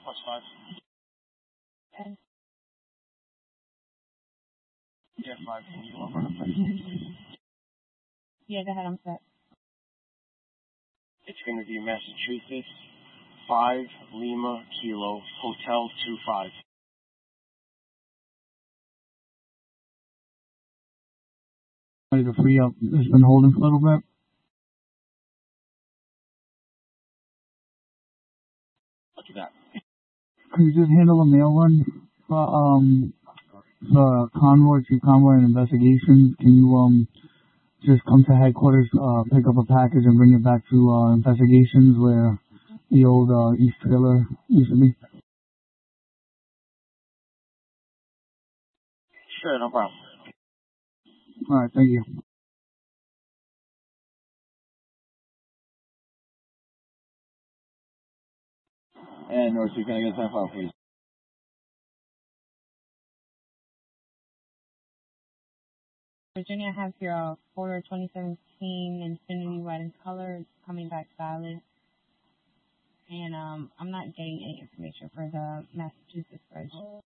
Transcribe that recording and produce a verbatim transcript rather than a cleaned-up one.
Plus five. ten. Yeah, five. Can you run a play, please? Yeah, go ahead, I'm set. It's going to be Massachusetts, five, Lima, Kilo, Hotel, two, five. Ready to free up. It's been holding for a little bit. Look at that. Could you just handle a mail run for, um, the convoy, chief convoy and investigation? Can you, um, just come to headquarters, uh, pick up a package and bring it back to, uh, investigations where the old, uh, East Trailer used to be? Sure, no problem. Alright, thank you. And North, can I get a time file, please? Virginia has your uh, Ford twenty seventeen Infiniti Red in color. It's coming back valid. And um, I'm not getting any information for the Massachusetts bridge.